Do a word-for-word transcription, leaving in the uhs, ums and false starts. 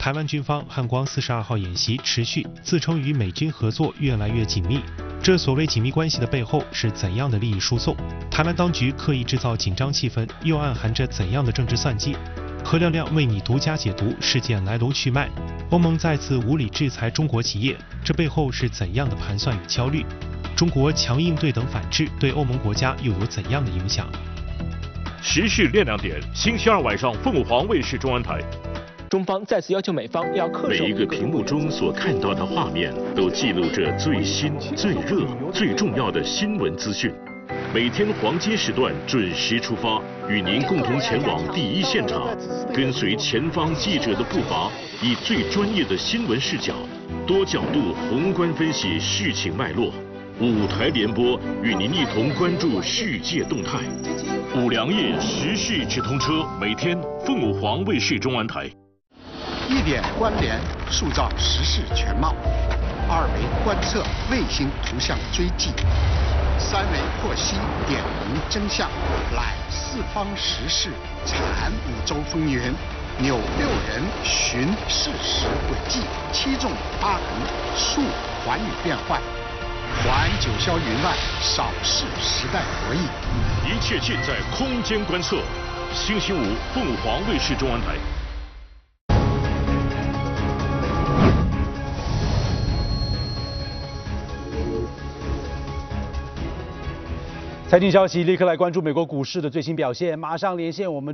台湾军方汉光四十二号演习持续，自称与美军合作越来越紧密。这所谓紧密关系的背后是怎样的利益输送？台湾当局刻意制造紧张气氛，又暗含着怎样的政治算计？何亮亮为你独家解读事件来龙去脉。欧盟再次无理制裁中国企业，这背后是怎样的盘算与焦虑？中国强硬对等反制对欧盟国家又有怎样的影响？ 时事亮亮点，星期二晚上凤凰卫视中文台。 中方再次要求美方要恪守。 每一个屏幕中所看到的画面，都记录着最新、最热、最重要的新闻资讯。每天黄金时段准时出发，与您共同前往第一现场，跟随前方记者的步伐，以最专业的新闻视角，多角度宏观分析事情脉络。五台联播与您一同关注世界动态。五粮液时事直通车，每天凤凰卫视中文台。 一点关联，塑造时事全貌；二维观测，卫星图像追迹；三维获悉，点明真相。揽四方时事，产五洲风云，扭六人，寻事实轨迹，七纵八横，述寰宇变幻。还九霄云外，扫视时代博弈。 一切尽在空间观测。星期五，凤凰卫视中文台。 财经消息，立刻来关注美国股市的最新表现。马上连线我们。